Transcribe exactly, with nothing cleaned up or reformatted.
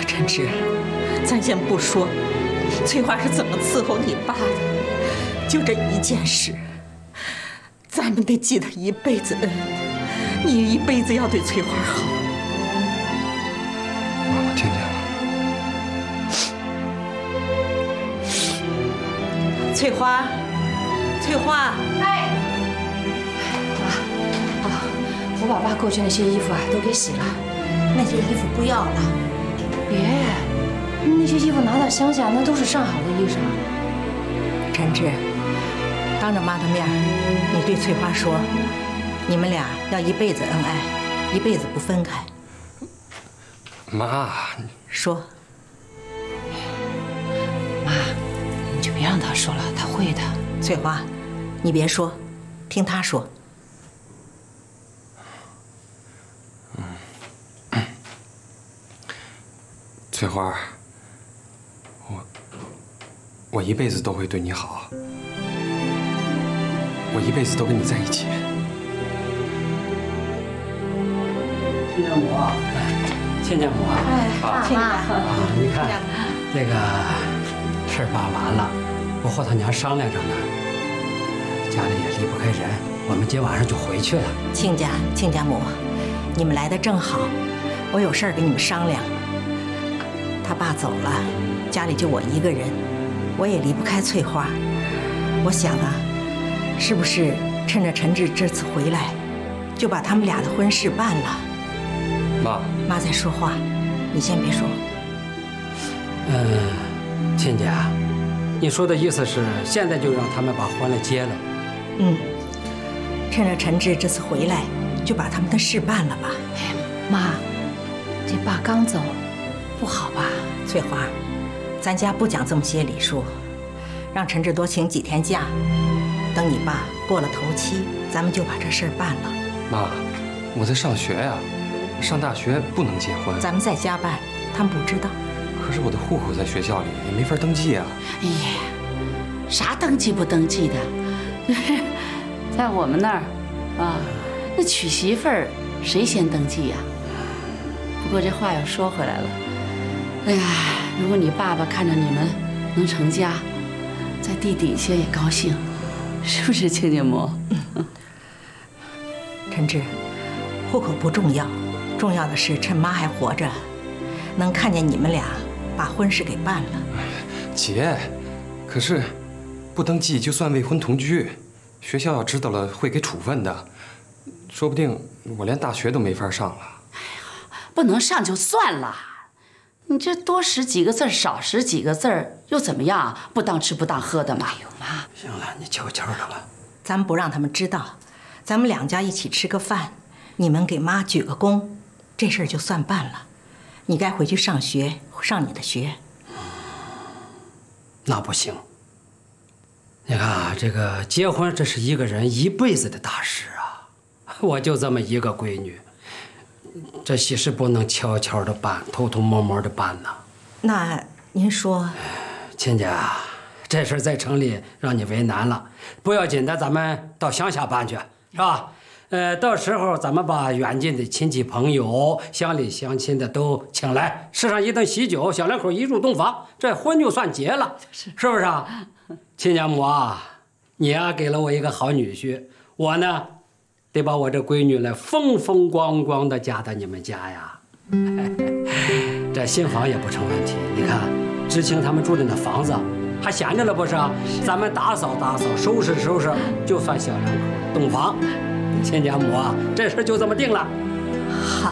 陈志，咱先不说翠花是怎么伺候你爸的，就这一件事，咱们得记他一辈子恩。你一辈子要对翠花好。 妈，我听见了。翠花，翠花， 哎，妈，啊，我把爸过去那些衣服啊都给洗了， 那些衣服不要了。 别，那些衣服拿到乡下那都是上好的衣裳。 陈志，当着妈的面，你对翠花说，你们俩要一辈子恩爱，一辈子不分开。 妈， 说。 妈，你就别让他说了，他会的。 翠花，你别说，听他说。 嗯，翠花，我我一辈子都会对你好，我一辈子都跟你在一起。 亲家母，亲家母， 哎，爸妈啊，你看，那个事儿办完了，我和他娘商量着呢，家里也离不开人，我们今晚上就回去了。 亲家，亲家母，你们来的正好，我有事儿跟你们商量。他爸走了，家里就我一个人，我也离不开翠花。我想啊，是不是趁着陈志这次回来，就把他们俩的婚事办了？ 妈， 妈在说话，你先别说。 嗯，亲家，你说的意思是现在就让他们把婚了结了？ 嗯，趁着陈志这次回来，就把他们的事办了吧。 哎，妈，这爸刚走，不好吧？ 翠花，咱家不讲这么些礼数，让陈志多请几天假，等你爸过了头七，咱们就把这事儿办了。 妈，我在上学呀。上大学不能结婚， 咱们在家办，他们不知道。 可是我的户口在学校里，也没法登记啊。 哎呀，啥登记不登记的，在我们那儿啊，那娶媳妇儿谁先登记呀？不过这话又说回来了，哎呀，如果你爸爸看着你们能成家，在地底下也高兴，是不是亲家母？ 嗯、陈志，户口不重要。重要的是趁妈还活着，能看见你们俩把婚事给办了。 姐，可是不登记就算未婚同居，学校要知道了会给处分的，说不定我连大学都没法上了。 哎呀，不能上就算了，你这多识几个字少识几个字又怎么样？不当吃不当喝的嘛。哎呦妈， 行了，你悄悄的了。 咱们不让他们知道，咱们两家一起吃个饭，你们给妈举个躬。这事儿就算办了，你该回去上学，上你的学。 那不行。你看啊，这个结婚这是一个人一辈子的大事啊，我就这么一个闺女，这喜事不能悄悄的办，偷偷摸摸的办呢。 那您说， 亲家，这事在城里让你为难了，不要紧的，咱们到乡下办去，是吧？呃，到时候咱们把远近的亲戚朋友、乡里乡亲的都请来，吃上一顿喜酒，小两口一入洞房，这婚就算结了，是是不是啊？亲家母啊，你呀、啊、给了我一个好女婿，我呢得把我这闺女来风风光光的嫁到你们家呀。这新房也不成问题，你看知青他们住的那房子还闲着了不是？咱们打扫打扫，收拾收拾，就算小两口洞房。亲家母啊，这事就这么定了。 好，